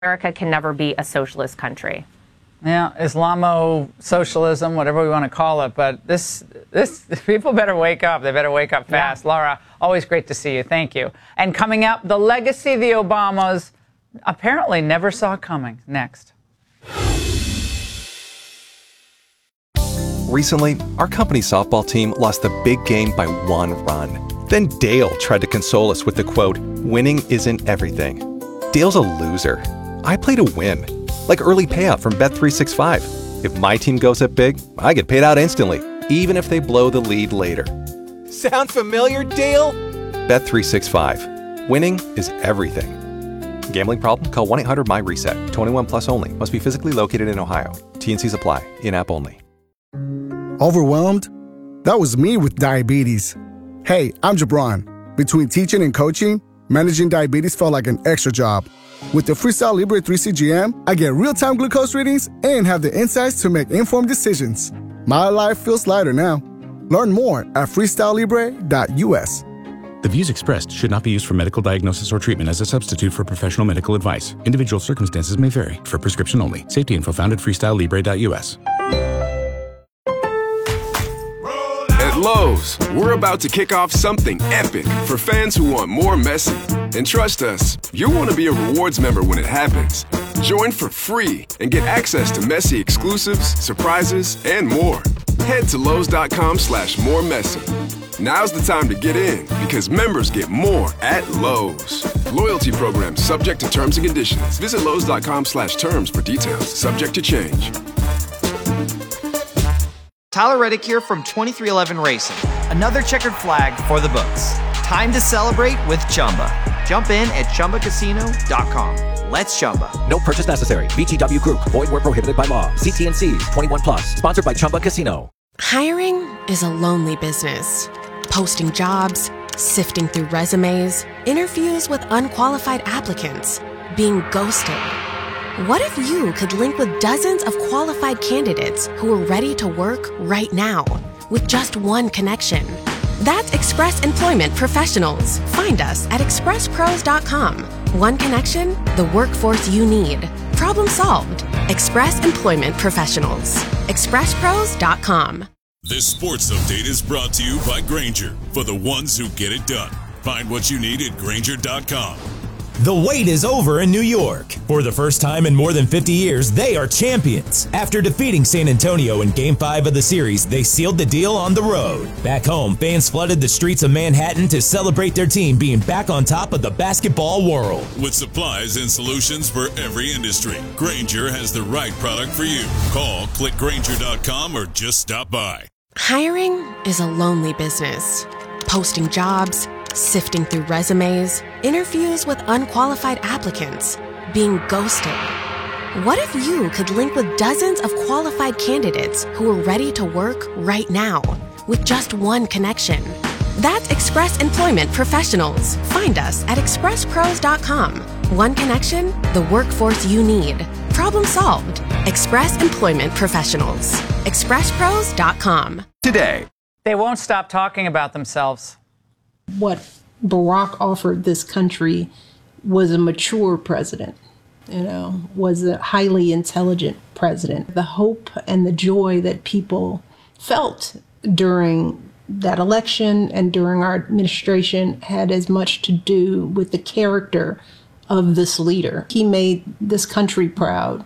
America can never be a socialist country. Yeah, Islamo-socialism, whatever we want to call it, but this people better wake up. They better wake up fast. Yeah. Laura, always great to see you. Thank you. And coming up, the legacy the Obamas apparently never saw coming. Next. Recently, our company softball team lost the big game by 1 run. Then Dale tried to console us with the quote, "Winning isn't everything." Dale's a loser. I play to win. Like early payout from Bet365. If my team goes up big, I get paid out instantly, even if they blow the lead later. Sound familiar, Dale? Bet365. Winning is everything. Gambling problem? Call 1-800-MY-RESET. 21 plus only. Must be physically located in Ohio. T&Cs apply. In-app only. Overwhelmed? That was me with diabetes. Hey, I'm Jabron. Between teaching and coaching, managing diabetes felt like an extra job. With the Freestyle Libre 3 CGM, I get real-time glucose readings and have the insights to make informed decisions. My life feels lighter now. Learn more at freestylelibre.us. The views expressed should not be used for medical diagnosis or treatment as a substitute for professional medical advice. Individual circumstances may vary. For prescription only. Safety info found at freestylelibre.us. At Lowe's, we're about to kick off something epic for fans who want more Messi. And trust us, you'll want to be a rewards member when it happens. Join for free and get access to Messi exclusives, surprises, and more. Head to Lowe's.com/moremessi. Now's the time to get in because members get more at Lowe's. Loyalty program subject to terms and conditions. Visit Lowe's.com/terms for details. Subject to change. Tyler Reddick here from 23XI Racing. Another checkered flag for the books. Time to celebrate with Chumba. Jump in at ChumbaCasino.com. Let's Chumba. No purchase necessary. VGW Group. Void where prohibited by law. See T&Cs. 21 plus. Sponsored by Chumba Casino. Hiring is a lonely business. Posting jobs, sifting through resumes, interviews with unqualified applicants, being ghosted. What if you could link with dozens of qualified candidates who are ready to work right now with just one connection? That's Express Employment Professionals. Find us at expresspros.com. One connection, the workforce you need. Problem solved. Express Employment Professionals. expresspros.com. This sports update is brought to you by Grainger, for the ones who get it done. Find what you need at Grainger.com. The wait is over in New York. For the first time in more than 50 years, they are champions. After defeating San Antonio in Game 5 of the series, they sealed the deal on the road. Back home, fans flooded the streets of Manhattan to celebrate their team being back on top of the basketball world. With supplies and solutions for every industry, Grainger has the right product for you. Call, click Grainger.com, or just stop by. Hiring is a lonely business. Posting jobs, sifting through resumes, interviews with unqualified applicants, being ghosted. What if you could link with dozens of qualified candidates who are ready to work right now with just one connection? That's Express Employment Professionals. Find us at expresspros.com. One connection, the workforce you need. Problem solved. Express Employment Professionals. expresspros.com. Today, they won't stop talking about themselves. What Barack offered this country was a mature president, was a highly intelligent president. The hope and the joy that people felt during that election and during our administration had as much to do with the character of this leader. He made this country proud.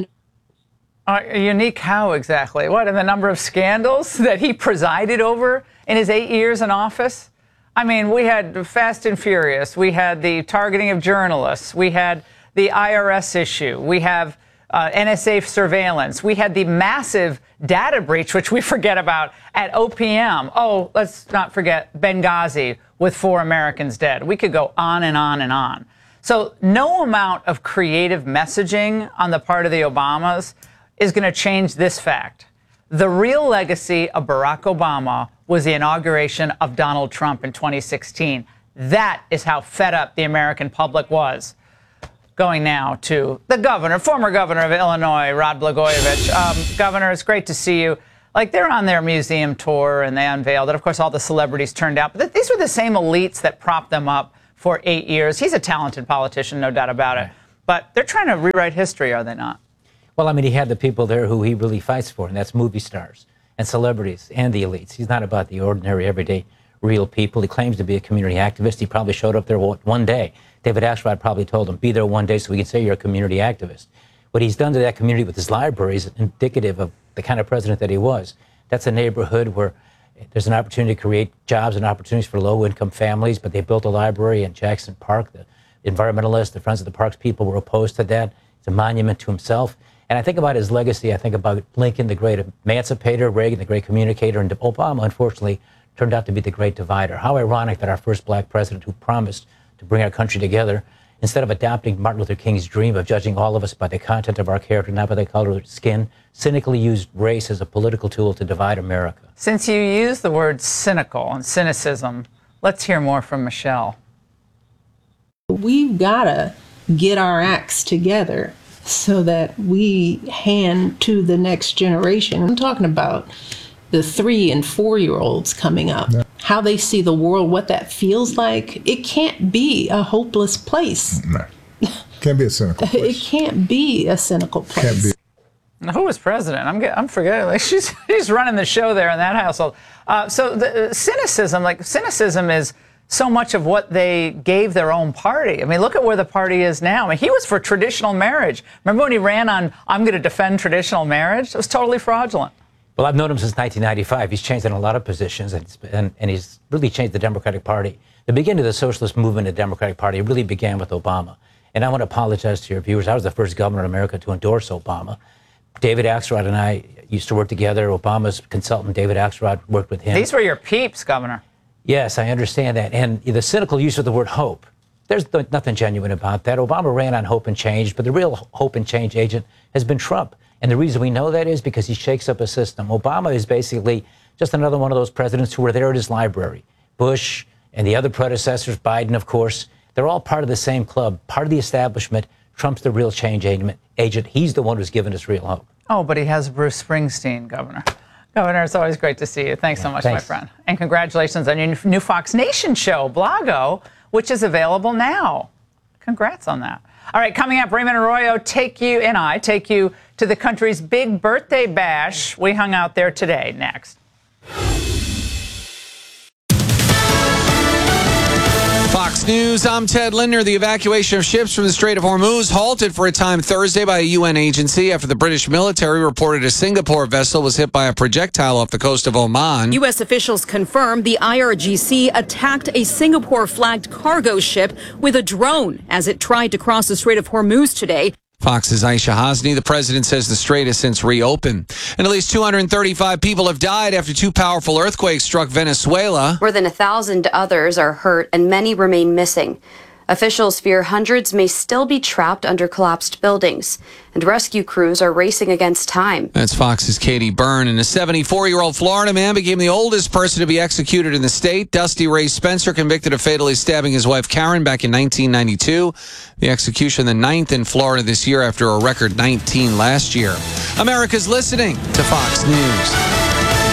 Unique how exactly? What, in the number of scandals that he presided over in his 8 years in office? I mean, we had Fast and Furious. We had the targeting of journalists. We had the IRS issue. We have NSA surveillance. We had the massive data breach, which we forget about, at OPM. Oh, let's not forget Benghazi with 4 Americans dead. We could go on and on and on. So no amount of creative messaging on the part of the Obamas is going to change this fact. The real legacy of Barack Obama was the inauguration of Donald Trump in 2016. That is how fed up the American public was. Going now to the governor, former governor of Illinois, Rod Blagojevich. Governor, it's great to see you. Like, they're on their museum tour and they unveiled it. Of course, all the celebrities turned out. But these were the same elites that propped them up for 8 years. He's a talented politician, no doubt about it. But they're trying to rewrite history, are they not? Well, I mean, he had the people there who he really fights for, and that's movie stars and celebrities and the elites. He's not about the ordinary, everyday, real people. He claims to be a community activist. He probably showed up there one day. David Axelrod probably told him, be there one day so we can say you're a community activist. What he's done to that community with his library is indicative of the kind of president that he was. That's a neighborhood where there's an opportunity to create jobs and opportunities for low-income families, but they built a library in Jackson Park. The environmentalists, the Friends of the Parks people were opposed to that. It's a monument to himself. And I think about his legacy. I think about Lincoln, the great emancipator, Reagan, the great communicator, and Obama, unfortunately, turned out to be the great divider. How ironic that our first black president, who promised to bring our country together, instead of adopting Martin Luther King's dream of judging all of us by the content of our character, not by the color of our skin, cynically used race as a political tool to divide America. Since you use the word cynical and cynicism, let's hear more from Michelle. We've got to get our acts together so that we hand to the next generation. I'm talking about the 3 and 4-year-olds coming up, how they see the world, what that feels like. It can't be a hopeless place. No, can't be a cynical place. It can't be a cynical place. Can't be. Now, who was president? I'm forgetting. Like she's running the show there in that household. So the cynicism is so much of what they gave their own party. I mean, look at where the party is now. I mean, he was for traditional marriage. Remember when he ran on, I'm going to defend traditional marriage? It was totally fraudulent. Well, I've known him since 1995. He's changed in a lot of positions, and he's really changed the Democratic Party. The beginning of the socialist movement in the Democratic Party really began with Obama. And I want to apologize to your viewers. I was the first governor in America to endorse Obama. David Axelrod and I used to work together. Obama's consultant, David Axelrod, worked with him. These were your peeps, Governor. Yes, I understand that. And the cynical use of the word hope. There's nothing genuine about that. Obama ran on hope and change, but the real hope and change agent has been Trump. And the reason we know that is because he shakes up a system. Obama is basically just another one of those presidents who were there at his library. Bush and the other predecessors, Biden, of course, they're all part of the same club, part of the establishment. Trump's the real change agent. He's the one who's given us real hope. Oh, but he has Bruce Springsteen, Governor. Governor, it's always great to see you. Thanks so much, my friend. And congratulations on your new Fox Nation show, Blago, which is available now. Congrats on that. All right, coming up, Raymond Arroyo take you to the country's big birthday bash. We hung out there today. Next. Fox News, I'm Ted Linder. The evacuation of ships from the Strait of Hormuz halted for a time Thursday by a UN agency after the British military reported a Singapore vessel was hit by a projectile off the coast of Oman. U.S. officials confirmed the IRGC attacked a Singapore-flagged cargo ship with a drone as it tried to cross the Strait of Hormuz today. Fox's Aisha Hasni. The president says the strait has since reopened. And at least 235 people have died after 2 powerful earthquakes struck Venezuela. More than 1,000 others are hurt and many remain missing. Officials fear hundreds may still be trapped under collapsed buildings, and rescue crews are racing against time. That's Fox's Katie Byrne. And a 74-year-old Florida man became the oldest person to be executed in the state. Dusty Ray Spencer, convicted of fatally stabbing his wife Karen back in 1992. The execution, the 9th in Florida this year after a record 19 last year. America's listening to Fox News.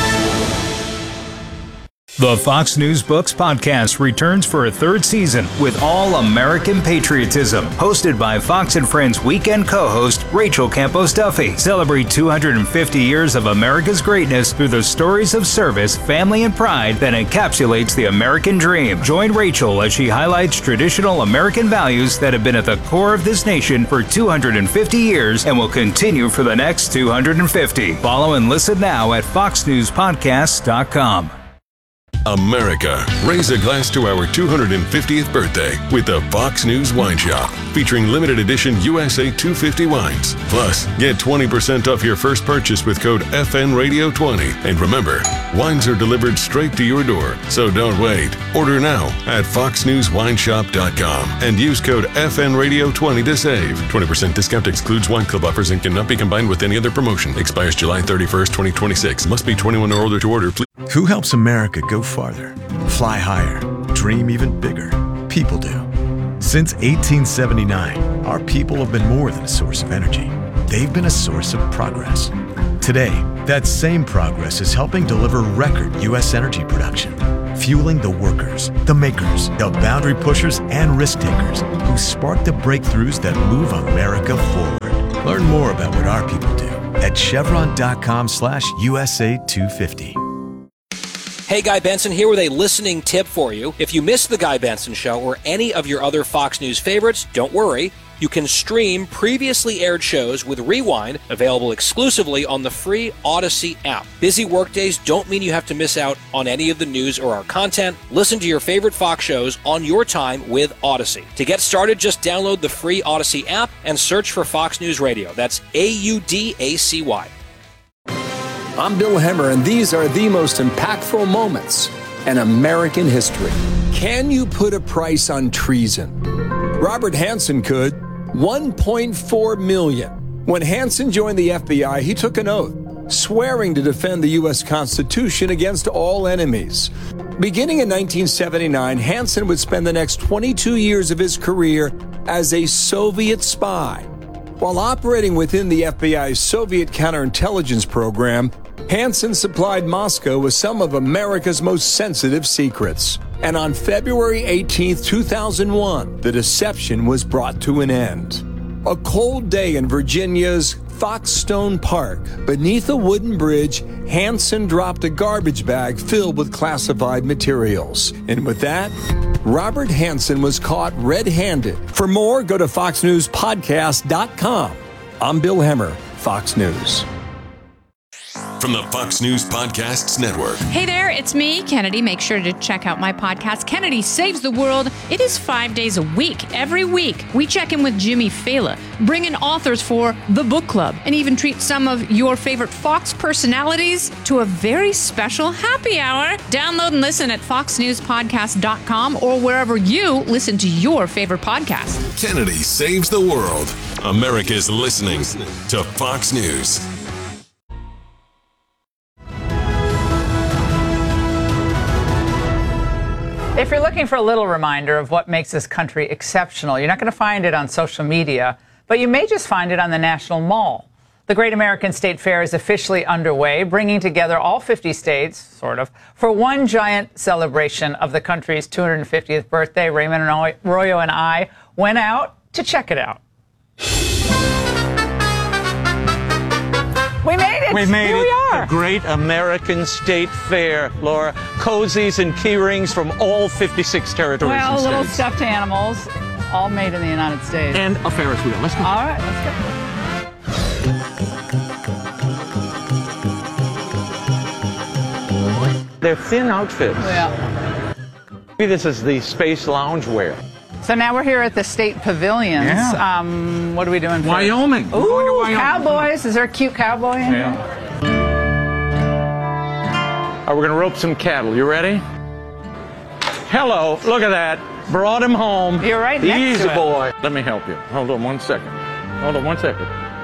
The Fox News Books podcast returns for a 3rd season with All American Patriotism, hosted by Fox and Friends weekend co-host Rachel Campos Duffy. Celebrate 250 years of America's greatness through the stories of service, family, and pride that encapsulates the American dream. Join Rachel as she highlights traditional American values that have been at the core of this nation for 250 years and will continue for the next 250. Follow and listen now at foxnewspodcasts.com. America, raise a glass to our 250th birthday with the Fox News Wine Shop, featuring limited edition USA 250 wines. Plus, get 20% off your first purchase with code FNRadio20. And remember, wines are delivered straight to your door, so don't wait. Order now at foxnewswineshop.com and use code FNRadio20 to save. 20% discount excludes wine club offers and cannot be combined with any other promotion. Expires July 31st, 2026. Must be 21 or older to order. Please. Who helps America go farther, fly higher, dream even bigger? People do. Since 1879, our people have been more than a source of energy. They've been a source of progress. Today, that same progress is helping deliver record U.S. energy production, fueling the workers, the makers, the boundary pushers, and risk takers who spark the breakthroughs that move America forward. Learn more about what our people do at chevron.com/USA250. Hey, Guy Benson here with a listening tip for you. If you missed The Guy Benson Show or any of your other Fox News favorites, don't worry. You can stream previously aired shows with Rewind, available exclusively on the free Odyssey app. Busy workdays don't mean you have to miss out on any of the news or our content. Listen to your favorite Fox shows on your time with Odyssey. To get started, just download the free Odyssey app and search for Fox News Radio. That's AUDACY. I'm Bill Hemmer, and these are the most impactful moments in American history. Can you put a price on treason? Robert Hanssen could. $1.4 million. When Hanssen joined the FBI, he took an oath, swearing to defend the U.S. Constitution against all enemies. Beginning in 1979, Hanssen would spend the next 22 years of his career as a Soviet spy. While operating within the FBI's Soviet counterintelligence program, Hanssen supplied Moscow with some of America's most sensitive secrets. And on February 18, 2001, the deception was brought to an end. A cold day in Virginia's Foxstone Park, beneath a wooden bridge, Hanssen dropped a garbage bag filled with classified materials. And with that, Robert Hanssen was caught red-handed. For more, go to foxnewspodcast.com. I'm Bill Hemmer, Fox News. From the Fox News Podcasts Network. Hey there, it's me, Kennedy. Make sure to check out my podcast, Kennedy Saves the World. It is 5 days a week. Every week, we check in with Jimmy Fallon, bring in authors for the book club, and even treat some of your favorite Fox personalities to a very special happy hour. Download and listen at foxnewspodcast.com or wherever you listen to your favorite podcast. Kennedy Saves the World. America's listening to Fox News. If you're looking for a little reminder of what makes this country exceptional, you're not going to find it on social media, but you may just find it on the National Mall. The Great American State Fair is officially underway, bringing together all 50 states, sort of, for one giant celebration of the country's 250th birthday. Raymond Arroyo and I went out to check it out. We made it! We made Here it. we are. The Great American State Fair, Laura. Cozies and key rings from all 56 territories Well, and little states. stuffed animals, all made in the United States. And a Ferris wheel. Let's go. All right, let's go. They're thin outfits. Yeah. Maybe this is the space loungewear. So now we're here at the state pavilions. Yeah. What are we doing first? Wyoming. Ooh, We're going to Wyoming. cowboys. Is there a cute cowboy in here? All right, we're going to rope some cattle. You ready? Hello. Look at that. Brought him home. You're right next Easy to it. boy. Let me help you. Hold on 1 second. Hold on 1 second.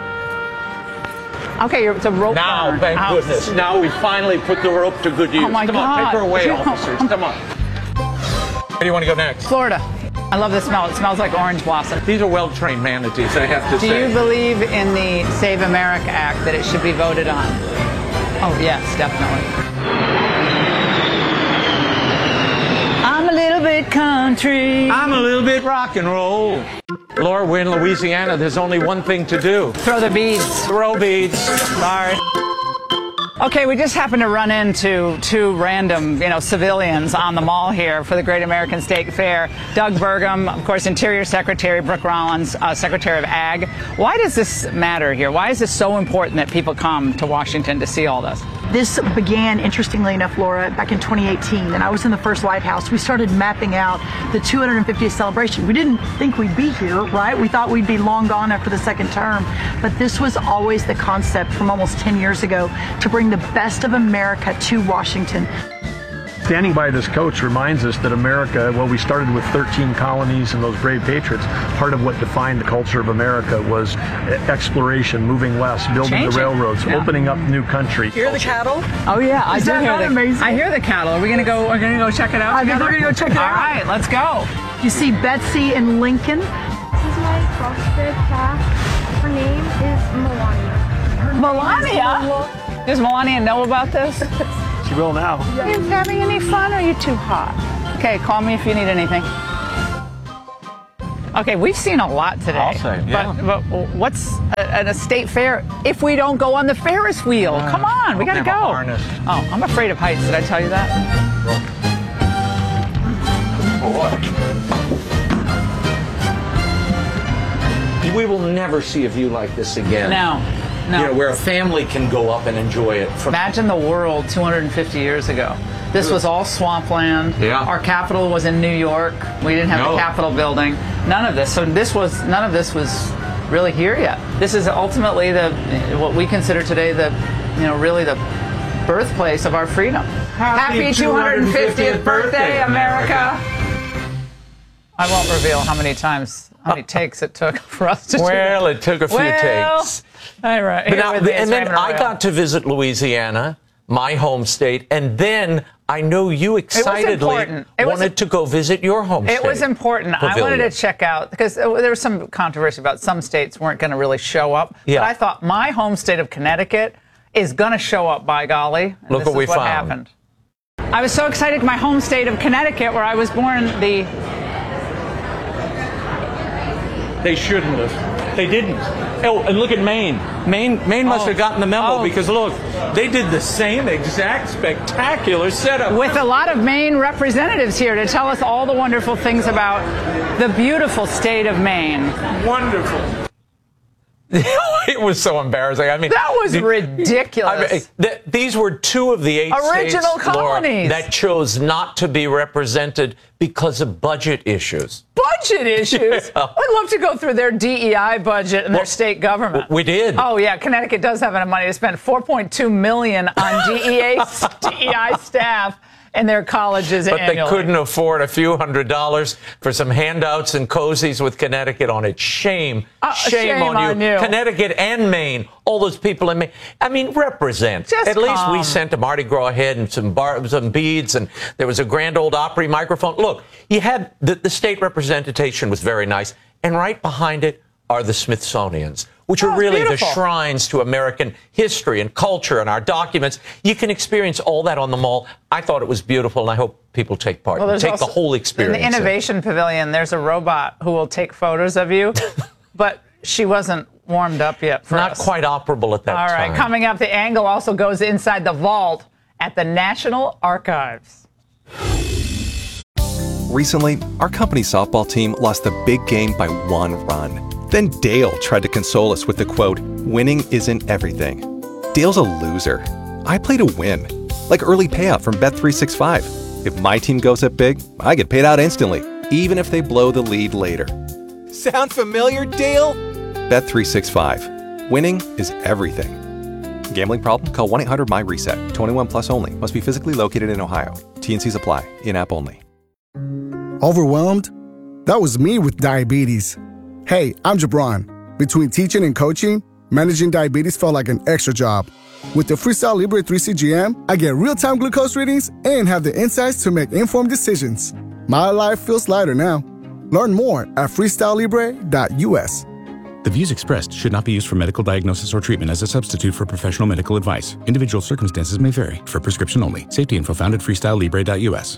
Okay, it's a rope Now, burn. thank Ouch. goodness. Now we finally put the rope to good use. Oh, my Come God. on, take her away, officers. Come on. Where do you want to go next? Florida. I love the smell. It smells like orange blossom. These are well-trained manatees, I have to Do say. you believe in the Save America Act, that it should be voted on? Oh, yes, definitely. I'm a little bit country. I'm a little bit rock and roll. Laura, we're in Louisiana. There's only one thing to do. Throw the beads. Throw beads. Sorry. Okay, we just happened to run into two random, civilians on the mall here for the Great American State Fair. Doug Burgum, of course, Interior Secretary, Brooke Rollins, Secretary of Ag. Why does this matter here? Why is this so important that people come to Washington to see all this? This began, interestingly enough, Laura, back in 2018, and I was in the first White House. We started mapping out the 250th celebration. We didn't think we'd be here, right? We thought we'd be long gone after the second term, but this was always the concept from almost 10 years ago, to bring the best of America to Washington. Standing by this coach reminds us that America, well, we started with 13 colonies and those brave patriots. Part of what defined the culture of America was exploration, moving west, building the railroads, opening up new country. Hear the cattle? Oh yeah, I do hear the amazing? I hear the cattle. Are we gonna go? We're gonna go check it out. I think we're gonna go check it out. All right, let's go. You see Betsy and Lincoln. This is my foster cat. Her name is Melania. Melania? Does Melania know about this? She will now. Are you having any fun or are you too hot? Okay, call me if you need anything. Okay, we've seen a lot today. I'll say, yeah. But what's a state fair if we don't go on the Ferris wheel? Come on, we got to go. Oh, I'm afraid of heights. Did I tell you that? We will never see a view like this again. No. You know, where a family can go up and enjoy it. Imagine the world 250 years ago. This was all swampland. Yeah. Our capital was in New York. We didn't have the Capitol building. None of this. So none of this was really here yet. This is ultimately what we consider today really the birthplace of our freedom. Happy 250th birthday, America. I won't reveal how many takes it took for us to do that. It took a few takes. All right. And then I got to visit Louisiana, my home state, and then I know you excitedly wanted to go visit your home state. It was important. Pavilion. I wanted to check out, because there was some controversy about some states weren't going to really show up. Yeah. But I thought my home state of Connecticut is going to show up, by golly. And Look what we found. Happened. I was so excited. My home state of Connecticut, where I was born, They shouldn't have. They didn't. Oh, and look at Maine. Maine must have gotten the memo because, look, they did the same exact spectacular setup. With a lot of Maine representatives here to tell us all the wonderful things about the beautiful state of Maine. Wonderful. It was so embarrassing. I mean, that was ridiculous. These were two of the 8 original states, colonies, Laura, that chose not to be represented because of budget issues. Budget issues? Yeah. I'd love to go through their DEI budget and their state government. We did. Oh yeah, Connecticut does have enough money to spend $4.2 million on DEI staff in their colleges annually. But they couldn't afford a few $100s for some handouts and cozies with Connecticut on it. Shame on you. Connecticut and Maine, all those people in Maine. I mean, represent. At least we sent a Mardi Gras head and some beads, and there was a Grand Ole Opry microphone. Look, you had the state representation was very nice, and right behind it are the Smithsonians, which are really the shrines to American history and culture and our documents. You can experience all that on the mall. I thought it was beautiful, and I hope people take part and take the whole experience. In the Innovation Pavilion, there's a robot who will take photos of you, but she wasn't warmed up yet for us. Not quite operable at that time. All right, coming up, the angle also goes inside the vault at the National Archives. Recently, our company's softball team lost the big game by 1 run. Then Dale tried to console us with the quote, "Winning isn't everything." Dale's a loser. I play to win. Like early payout from Bet365. If my team goes up big, I get paid out instantly, even if they blow the lead later. Sound familiar, Dale? Bet365. Winning is everything. Gambling problem? Call 1-800-MY-RESET. 21 plus only. Must be physically located in Ohio. T&Cs apply. In-app only. Overwhelmed? That was me with diabetes. Hey, I'm Jabron. Between teaching and coaching, managing diabetes felt like an extra job. With the Freestyle Libre 3 CGM, I get real-time glucose readings and have the insights to make informed decisions. My life feels lighter now. Learn more at freestylelibre.us. The views expressed should not be used for medical diagnosis or treatment as a substitute for professional medical advice. Individual circumstances may vary. For prescription only. Safety info found at freestylelibre.us.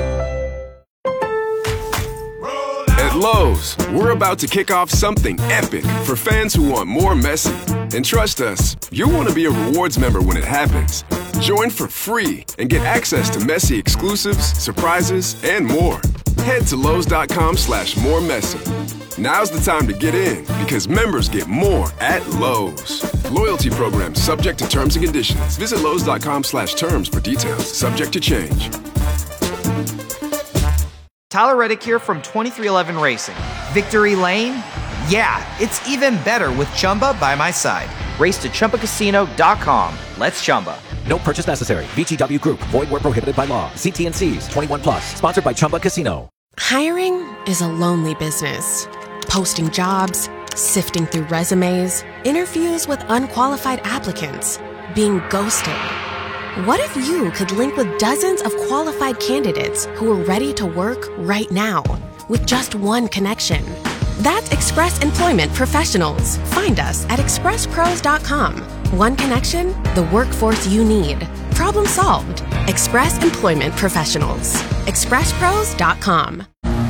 At Lowe's, we're about to kick off something epic for fans who want more Messi. And trust us, you'll want to be a rewards member when it happens. Join for free and get access to Messi exclusives, surprises, and more. Head to Lowe's.com/moremessy. Now's the time to get in because members get more at Lowe's. Loyalty program subject to terms and conditions. Visit Lowe's.com/terms for details. Subject to change. Tyler Reddick here from 2311 Racing. Victory Lane? Yeah, it's even better with Chumba by my side. Race to ChumbaCasino.com. Let's Chumba. No purchase necessary. VGW Group. Void where prohibited by law. See T&Cs. 21 plus. Sponsored by Chumba Casino. Hiring is a lonely business. Posting jobs, sifting through resumes, interviews with unqualified applicants, being ghosted. What if you could link with dozens of qualified candidates who are ready to work right now with just one connection? That's Express Employment Professionals. Find us at expresspros.com. One connection, the workforce you need. Problem solved. Express Employment Professionals. expresspros.com.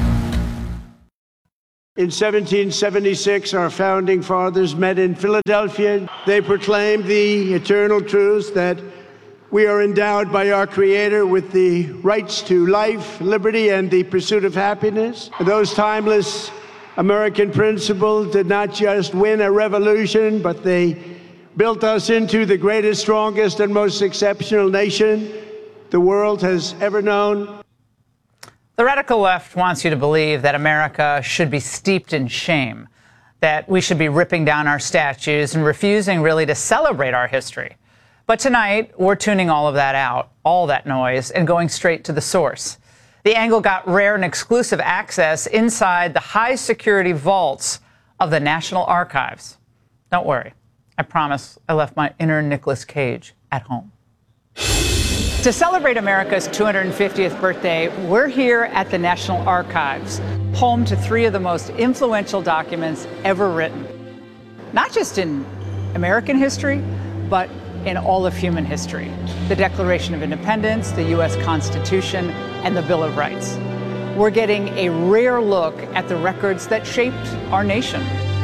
In 1776, our founding fathers met in Philadelphia. They proclaimed the eternal truth that we are endowed by our Creator with the rights to life, liberty, and the pursuit of happiness. Those timeless American principles did not just win a revolution, but they built us into the greatest, strongest, and most exceptional nation the world has ever known. The radical left wants you to believe that America should be steeped in shame, that we should be ripping down our statues and refusing really to celebrate our history. But tonight, we're tuning all of that out, all that noise, and going straight to the source. The Angle got rare and exclusive access inside the high-security vaults of the National Archives. Don't worry. I promise I left my inner Nicolas Cage at home. To celebrate America's 250th birthday, we're here at the National Archives, home to 3 of the most influential documents ever written. Not just in American history, but in all of human history. The Declaration of Independence, the U.S. Constitution, and the Bill of Rights. We're getting a rare look at the records that shaped our nation.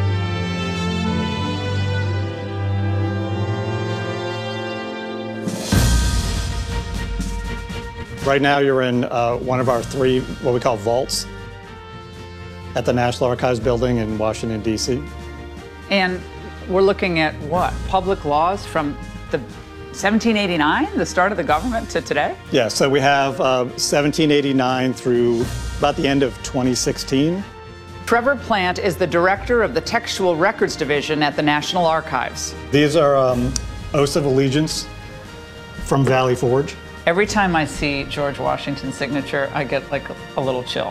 Right now you're in one of our 3, what we call vaults, at the National Archives building in Washington, D.C. And we're looking at what? Public laws from the 1789, the start of the government, to today? Yeah, so we have 1789 through about the end of 2016. Trevor Plant is the director of the Textual Records Division at the National Archives. These are oaths of allegiance from Valley Forge. Every time I see George Washington's signature, I get like a little chill.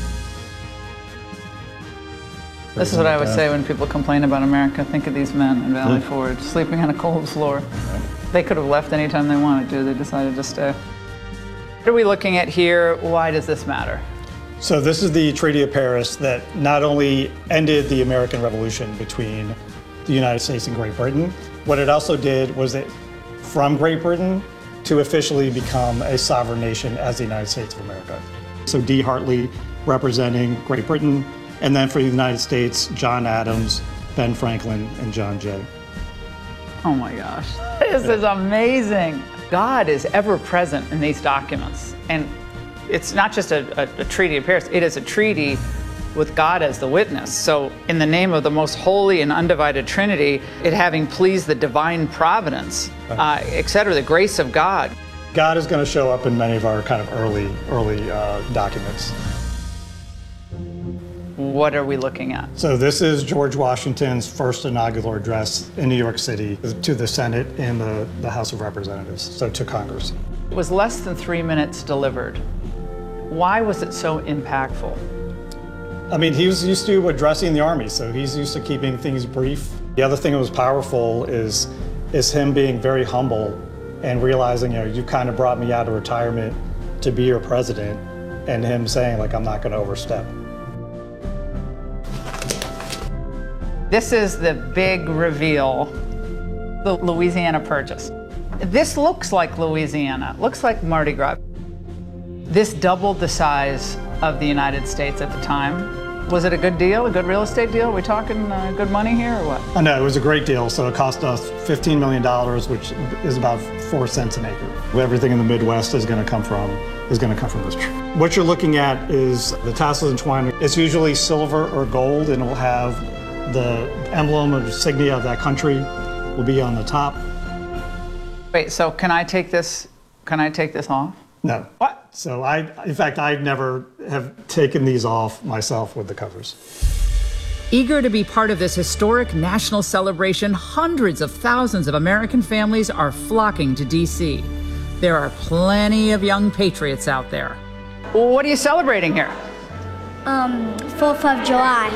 This is what I would say when people complain about America. Think of these men in Valley Forge, sleeping on a cold floor. They could have left anytime they wanted to. They decided to stay. What are we looking at here? Why does this matter? So this is the Treaty of Paris that not only ended the American Revolution between the United States and Great Britain, what it also did was that from Great Britain to officially become a sovereign nation as the United States of America. So D. Hartley representing Great Britain, and then for the United States, John Adams, Ben Franklin, and John Jay. Oh my gosh, this is amazing. God is ever present in these documents. And it's not just a Treaty of Paris, it is a treaty with God as the witness. So in the name of the most holy and undivided Trinity, it having pleased the divine providence, et cetera, the grace of God. God is going to show up in many of our kind of early documents. What are we looking at? So this is George Washington's first inaugural address in New York City to the Senate and the House of Representatives, so to Congress. It was less than 3 minutes delivered. Why was it so impactful? I mean, he was used to addressing the Army, so he's used to keeping things brief. The other thing that was powerful is him being very humble and realizing, you kind of brought me out of retirement to be your president, and him saying, like, I'm not going to overstep. This is the big reveal, the Louisiana Purchase. This looks like Louisiana, looks like Mardi Gras. This doubled the size of the United States at the time. Was it a good deal, a good real estate deal? Are we talking good money here or what? Oh, no, it was a great deal. So it cost us $15 million, which is about 4 cents an acre. Everything in the Midwest is going to come from this tree. What you're looking at is the tassels and twine. It's usually silver or gold, and it will have the emblem or insignia of that country will be on the top. Wait, so can I take this off? No. What? So in fact, I never have taken these off myself with the covers. Eager to be part of this historic national celebration, hundreds of thousands of American families are flocking to D.C. There are plenty of young patriots out there. What are you celebrating here? 4th of July.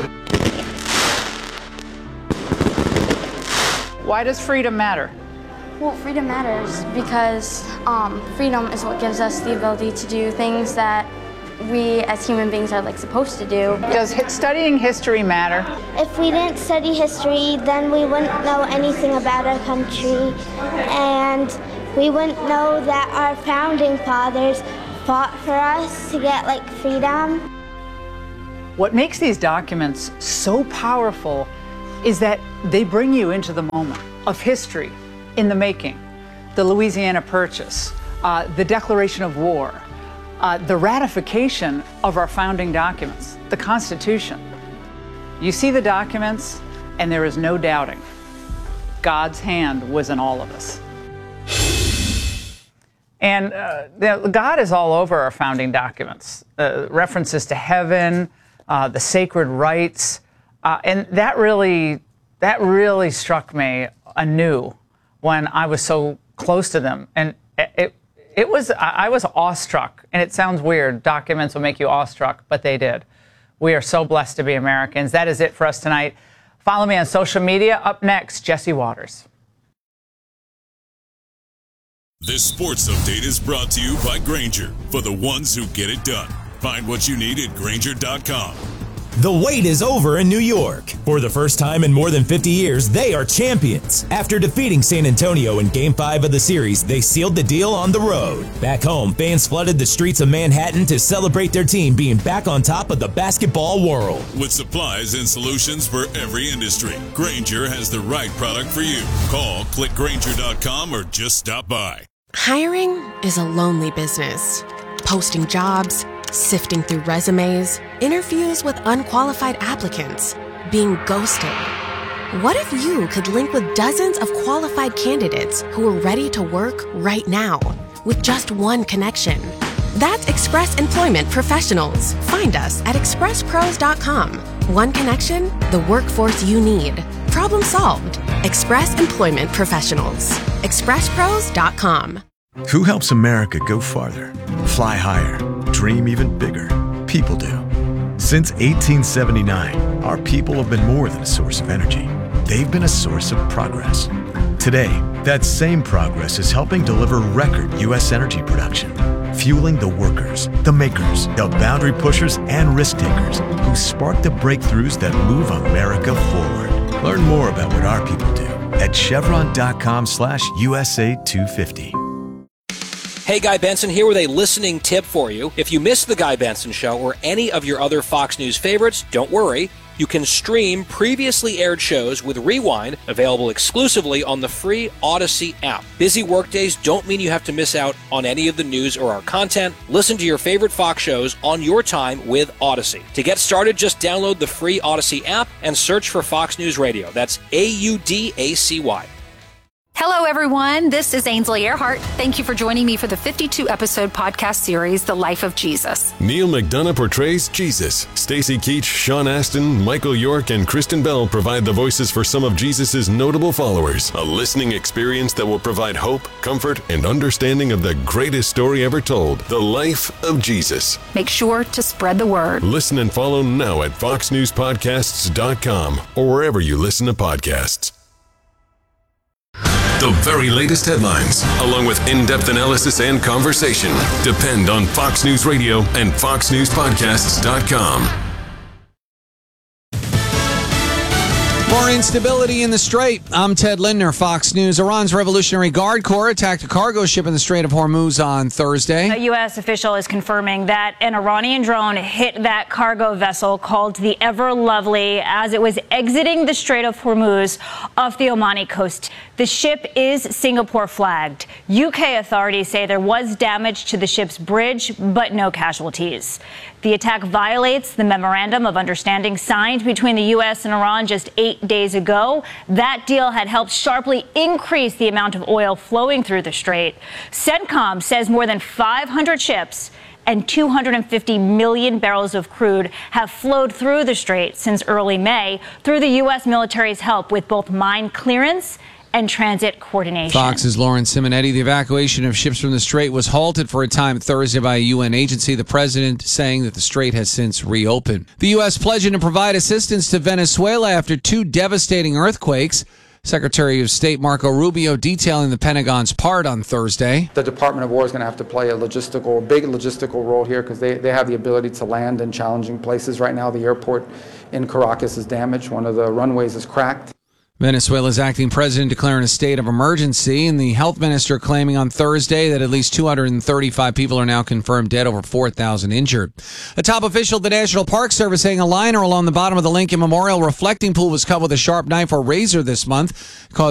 Why does freedom matter? Well, freedom matters because freedom is what gives us the ability to do things that we as human beings are supposed to do. Does studying history matter? If we didn't study history, then we wouldn't know anything about our country, and we wouldn't know that our founding fathers fought for us to get freedom. What makes these documents so powerful is that they bring you into the moment of history in the making. The Louisiana Purchase, the Declaration of War, the ratification of our founding documents, the Constitution. You see the documents, and there is no doubting God's hand was in all of us. And God is all over our founding documents. References to heaven, the sacred rites, and that really struck me anew when I was so close to them. And I was awestruck. And it sounds weird. Documents will make you awestruck, but they did. We are so blessed to be Americans. That is it for us tonight. Follow me on social media. Up next, Jesse Waters. This sports update is brought to you by Grainger, for the ones who get it done. Find what you need at Grainger.com. The wait is over in New York. For the first time in more than 50 years, they are champions. After defeating San Antonio in Game 5 of the series, they sealed the deal on the road. Back home, fans flooded the streets of Manhattan to celebrate their team being back on top of the basketball world. With supplies and solutions for every industry, Grainger has the right product for you. Call, click Grainger.com, or just stop by. Hiring is a lonely business. Posting jobs, sifting through resumes, interviews with unqualified applicants, being ghosted. What if you could link with dozens of qualified candidates who are ready to work right now with just one connection? That's Express Employment Professionals. Find us at expresspros.com. One connection, the workforce you need. Problem solved. Express Employment Professionals. expresspros.com. Who helps America go farther, fly higher, dream even bigger? People do. Since 1879, our people have been more than a source of energy. They've been a source of progress. Today, that same progress is helping deliver record U.S. energy production, fueling the workers, the makers, the boundary pushers, and risk takers who spark the breakthroughs that move America forward. Learn more about what our people do at chevron.com/USA250. Hey, Guy Benson here with a listening tip for you. If you missed The Guy Benson Show or any of your other Fox News favorites, don't worry. You can stream previously aired shows with Rewind, available exclusively on the free Odyssey app. Busy workdays don't mean you have to miss out on any of the news or our content. Listen to your favorite Fox shows on your time with Odyssey. To get started, just download the free Odyssey app and search for Fox News Radio. That's AUDACY. Hello, everyone. This is Ainsley Earhart. Thank you for joining me for the 52-episode podcast series, The Life of Jesus. Neil McDonough portrays Jesus. Stacy Keach, Sean Astin, Michael York, and Kristen Bell provide the voices for some of Jesus' notable followers. A listening experience that will provide hope, comfort, and understanding of the greatest story ever told, The Life of Jesus. Make sure to spread the word. Listen and follow now at foxnewspodcasts.com or wherever you listen to podcasts. The very latest headlines, along with in-depth analysis and conversation, depend on Fox News Radio and foxnewspodcasts.com. More instability in the Strait. I'm Ted Lindner, Fox News. Iran's Revolutionary Guard Corps attacked a cargo ship in the Strait of Hormuz on Thursday. A U.S. official is confirming that an Iranian drone hit that cargo vessel called the Ever Lovely as it was exiting the Strait of Hormuz off the Omani coast. The ship is Singapore flagged. UK authorities say there was damage to the ship's bridge, but no casualties. The attack violates the memorandum of understanding signed between the U.S. and Iran just 8 days ago. That deal had helped sharply increase the amount of oil flowing through the strait. CENTCOM says more than 500 ships and 250 million barrels of crude have flowed through the strait since early May through the U.S. military's help with both mine clearance and transit coordination. Fox's Lauren Simonetti. The evacuation of ships from the Strait was halted for a time Thursday by a UN agency, the president saying that the Strait has since reopened. The U.S. pledging to provide assistance to Venezuela after two devastating earthquakes. Secretary of State Marco Rubio detailing the Pentagon's part on Thursday. The Department of War is going to have to play a big logistical role here because they have the ability to land in challenging places. Right now, the airport in Caracas is damaged. One of the runways is cracked. Venezuela's acting president declaring a state of emergency, and the health minister claiming on Thursday that at least 235 people are now confirmed dead, over 4,000 injured. A top official at the National Park Service saying a liner along the bottom of the Lincoln Memorial reflecting pool was cut with a sharp knife or razor this month,